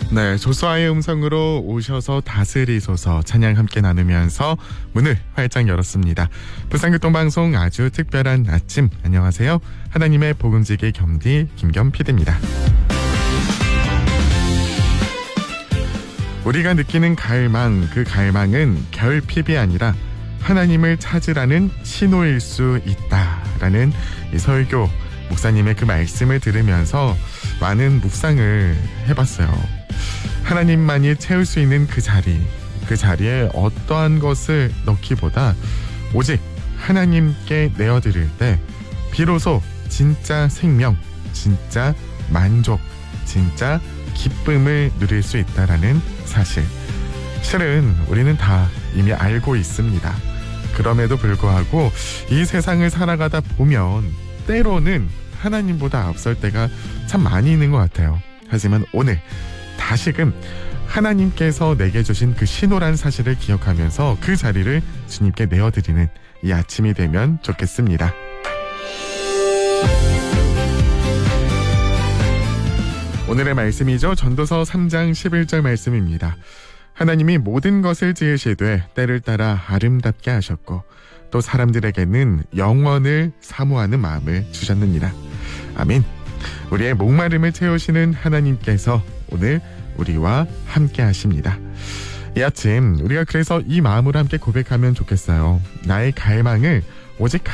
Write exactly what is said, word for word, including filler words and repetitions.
네, 조수아의 음성으로 오셔서 다스리소서 찬양 함께 나누면서 문을 활짝 열었습니다. 부산교통방송 아주 특별한 아침, 안녕하세요. 하나님의 복음지기 겸디 김겸 피디입니다. 우리가 느끼는 갈망, 그 갈망은 결핍이 아니라 하나님을 찾으라는 신호일 수 있다라는 이 설교, 목사님의 그 말씀을 들으면서 많은 묵상을 해봤어요. 하나님만이 채울 수 있는 그 자리, 그 자리에 어떠한 것을 넣기보다 오직 하나님께 내어드릴 때 비로소 진짜 생명, 진짜 만족, 진짜 기쁨을 누릴 수 있다라는 사실. 실은 우리는 다 이미 알고 있습니다. 그럼에도 불구하고 이 세상을 살아가다 보면 때로는 하나님보다 앞설 때가 참 많이 있는 것 같아요. 하지만 오늘 다시금 하나님께서 내게 주신 그 신호란 사실을 기억하면서 그 자리를 주님께 내어드리는 이 아침이 되면 좋겠습니다. 오늘의 말씀이죠. 전도서 삼 장 십일 절 말씀입니다. 하나님이 모든 것을 지으시되 때를 따라 아름답게 하셨고 또 사람들에게는 영원을 사모하는 마음을 주셨느니라. 아멘. 우리의 목마름을 채우시는 하나님께서 오늘 우리와 함께 하십니다. 이 아침 우리가 그래서 이 마음으로 함께 고백하면 좋겠어요. 나의 갈망을 오직